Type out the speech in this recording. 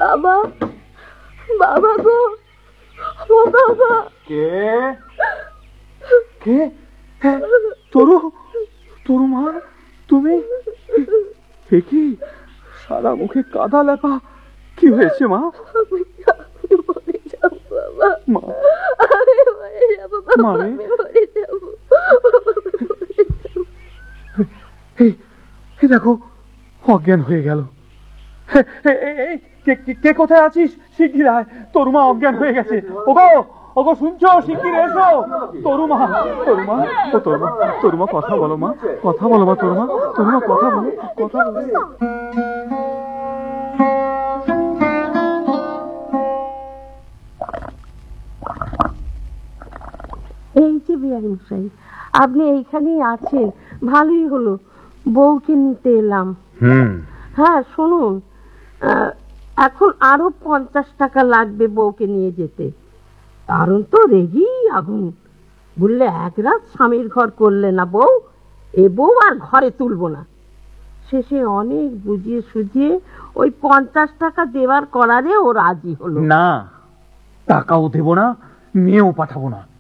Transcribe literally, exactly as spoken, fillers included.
বাবা, বাবা গো, ও বাবা। কে কে? তরু, তরু মা, তুমি? কি সারা মুখে কাদা লেপা, কি হয়েছে মা? মরে যাব বাবা, মা আমি মরে যাব বাবা, আমি মরে যাব। এই দেখো অজ্ঞান হয়ে গেল। কে কোথায় আছিস? শিগগির আয়, তোর মা অজ্ঞান হয়ে গেছে। ওগো ওগো শুনছো? শিগগির এসো। তোর মা, তোর মা, ও তোর মা, তোর মা কথা বলো মা, কথা বলো মা, তোর মা, তোর মা কথা বলো, কথা বলো। এই যে বিহারী মশাই, আপনি এইখানেই আছেন, ভালোই হলো। বউকে নিতে এলাম। হ্যাঁ শুনুন, এখন আরো পঞ্চাশ টাকা লাগবে বউকে নিয়ে যেতে। কারণ তো রেগি আগুন, বললে এক রাত স্বামীর ঘর করলে না বউ, এ বউ আর ঘরে তুলবো না। শেষে অনেক বুঝিয়ে সুঝিয়ে ওই পঞ্চাশ টাকা দেওয়ার করারে ও রাজি হলো। না, টাকাও দেব না, মেয়েও পাঠাবো না।